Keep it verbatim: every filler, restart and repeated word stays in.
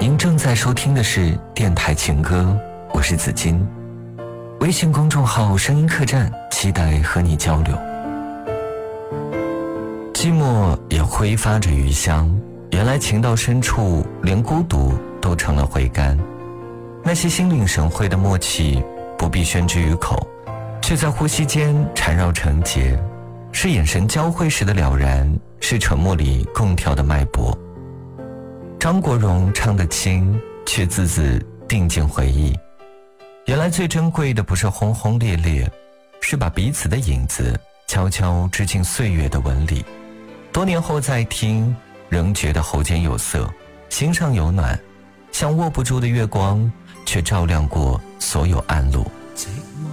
您正在收听的是电台情歌，我是子金。微信公众号声音客栈，期待和你交流。寂寞也挥发着余香，原来情到深处，连孤独都成了回甘。那些心领神会的默契，不必宣之于口，却在呼吸间缠绕成结，是眼神交汇时的了然，是沉默里共跳的脉搏。张国荣唱得轻，却字字定进回忆。原来最珍贵的不是轰轰烈烈，是把彼此的影子悄悄织进岁月的纹理。多年后再听，仍觉得喉间有色，心上有暖，像握不住的月光，却照亮过所有暗路。 寂寞